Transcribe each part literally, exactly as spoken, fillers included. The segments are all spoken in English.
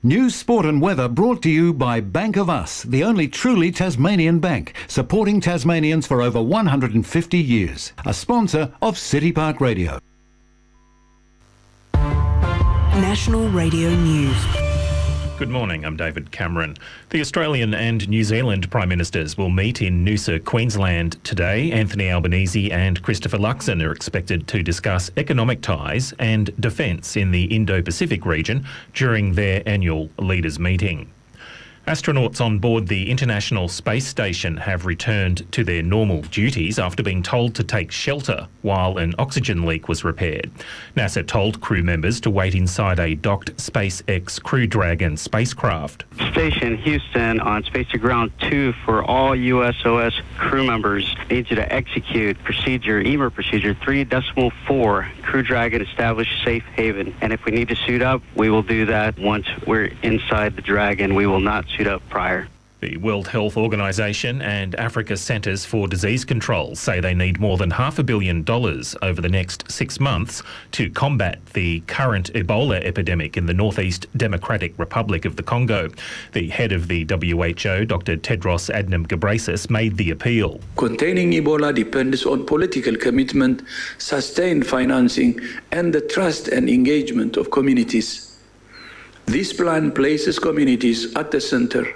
News, sport and weather brought to you by Bank of Us, the only truly Tasmanian bank, supporting Tasmanians for over one hundred fifty years. A sponsor of City Park Radio. National Radio News. Good morning, I'm David Cameron. The Australian and New Zealand Prime Ministers will meet in Noosa, Queensland today. Anthony Albanese and Christopher Luxon are expected to discuss economic ties and defence in the Indo-Pacific region during their annual leaders' meeting. Astronauts on board the International Space Station have returned to their normal duties after being told to take shelter while an oxygen leak was repaired. NASA told crew members to wait inside a docked SpaceX Crew Dragon spacecraft. Station Houston on Space to Ground two for all U S O S crew members needs you to execute procedure, E M R procedure three decimal four. Crew Dragon established safe haven. And if we need to suit up, we will do that once we're inside the Dragon. We will not suit up prior. The World Health Organization and Africa Centres for Disease Control say they need more than half a billion dollars over the next six months to combat the current Ebola epidemic in the Northeast Democratic Republic of the Congo. The head of the W H O, Doctor Tedros Adhanom Ghebreyesus, made the appeal. Containing Ebola depends on political commitment, sustained financing, and the trust and engagement of communities. This plan places communities at the center,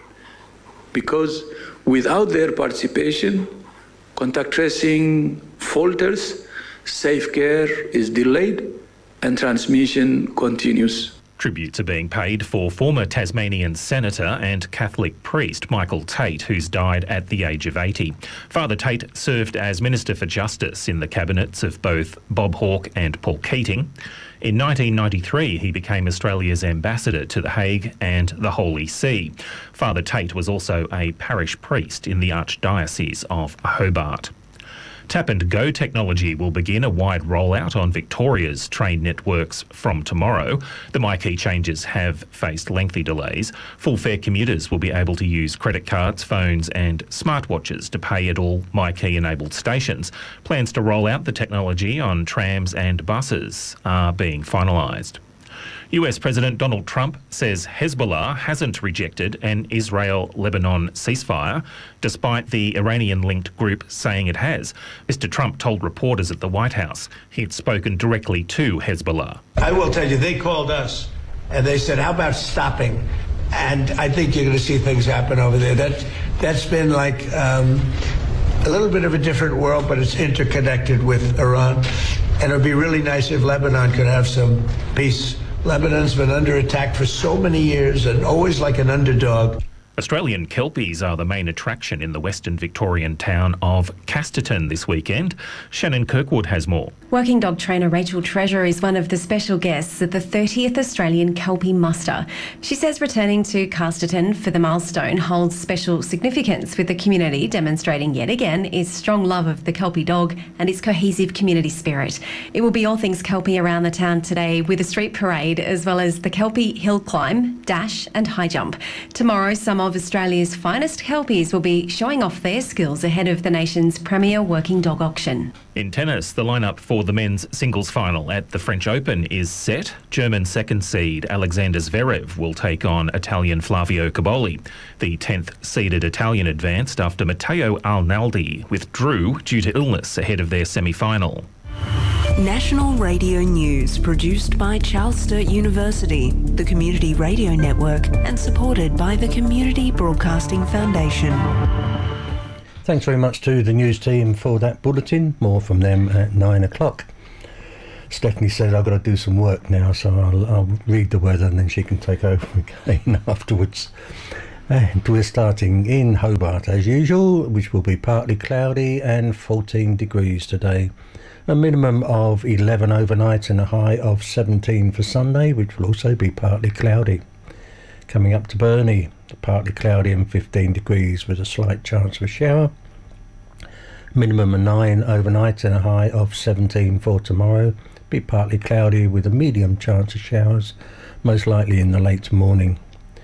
because without their participation, contact tracing falters, safe care is delayed, and transmission continues. Tributes are being paid for former Tasmanian Senator and Catholic priest Michael Tate, who's died at the age of eighty. Father Tate served as Minister for Justice in the cabinets of both Bob Hawke and Paul Keating. In nineteen ninety-three, he became Australia's ambassador to The Hague and the Holy See. Father Tate was also a parish priest in the Archdiocese of Hobart. Tap and Go technology will begin a wide rollout on Victoria's train networks from tomorrow. The MyKey changes have faced lengthy delays. Full fare commuters will be able to use credit cards, phones and smartwatches to pay at all MyKey-enabled stations. Plans to roll out the technology on trams and buses are being finalised. U S President Donald Trump says Hezbollah hasn't rejected an Israel-Lebanon ceasefire, despite the Iranian-linked group saying it has. Mister Trump told reporters at the White House he'd spoken directly to Hezbollah. I will tell you, they called us and they said, how about stopping? And I think you're going to see things happen over there. That, that's been like um, a little bit of a different world, but it's interconnected with Iran. And it would be really nice if Lebanon could have some peace. Lebanon's been under attack for so many years and always like an underdog. Australian kelpies are the main attraction in the Western Victorian town of Casterton this weekend. Shannon Kirkwood has more. Working dog trainer Rachel Treasure is one of the special guests at the thirtieth Australian Kelpie Muster. She says returning to Casterton for the milestone holds special significance, with the community demonstrating yet again its strong love of the Kelpie dog and its cohesive community spirit. It will be all things Kelpie around the town today, with a street parade as well as the Kelpie hill climb, dash and high jump. Tomorrow, some of Australia's finest Kelpies will be showing off their skills ahead of the nation's premier working dog auction. In tennis, the lineup for the men's singles final at the French Open is set. German second seed Alexander Zverev will take on Italian Flavio Cobolli. The tenth seeded Italian advanced after Matteo Arnaldi withdrew due to illness ahead of their semi-final. National Radio News, produced by Charles Sturt University, the Community Radio Network, and supported by the Community Broadcasting Foundation. Thanks very much to the news team for that bulletin. More from them at nine o'clock. Stephanie says I've got to do some work now, so I'll, I'll read the weather and then she can take over again afterwards. And we're starting in Hobart as usual, which will be partly cloudy and fourteen degrees today. A minimum of eleven overnight and a high of seventeen for Sunday, which will also be partly cloudy. Coming up to Burnie, partly cloudy and fifteen degrees with a slight chance of a shower. Minimum of nine overnight and a high of seventeen for tomorrow. Be partly cloudy with a medium chance of showers, most likely in the late morning.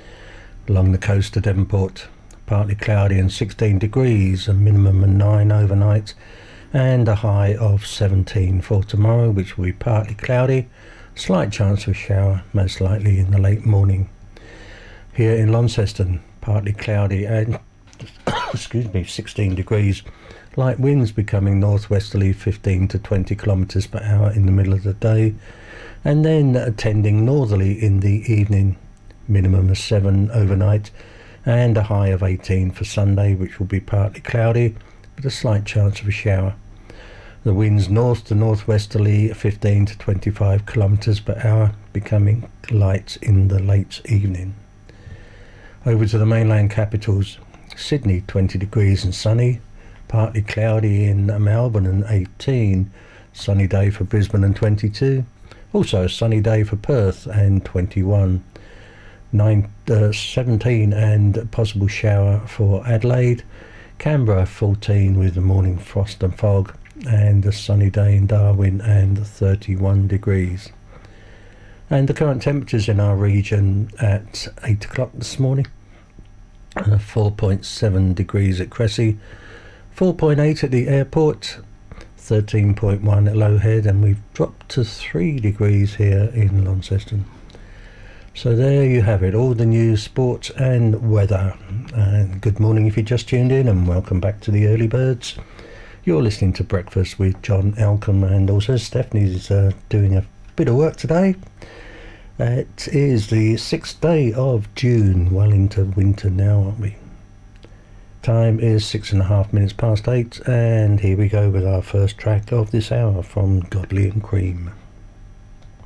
Along the coast of Devonport, partly cloudy and sixteen degrees, a minimum of nine overnight and a high of seventeen for tomorrow, which will be partly cloudy, slight chance of a shower, most likely in the late morning. Here in Launceston, partly cloudy and excuse me, sixteen degrees. Light winds becoming northwesterly, fifteen to twenty kilometres per hour in the middle of the day, and then tending northerly in the evening. Minimum of seven overnight, and a high of eighteen for Sunday, which will be partly cloudy with a slight chance of a shower. The winds north to northwesterly, fifteen to twenty-five kilometres per hour, becoming light in the late evening. Over to the mainland capitals. Sydney, twenty degrees and sunny. Partly cloudy in Melbourne and eighteen. Sunny day for Brisbane and twenty-two. Also a sunny day for Perth and twenty-one. Nine, uh, seventeen and a possible shower for Adelaide. Canberra fourteen with the morning frost and fog, and a sunny day in Darwin and thirty-one degrees. And the current temperatures in our region at eight o'clock this morning. Uh, four point seven degrees at Cressy, four point eight at the airport, thirteen point one at Lowhead, and we've dropped to three degrees here in Launceston. So there you have it, all the news, sports and weather. And good morning if you just tuned in, and welcome back to the Early Birds. You're listening to Breakfast with John Elcombe, and also Stephanie's uh, doing a bit of work today. It is the sixth day of June, well into winter now, aren't we? Time is six and a half minutes past eight, and here we go with our first track of this hour from Godley and Cream.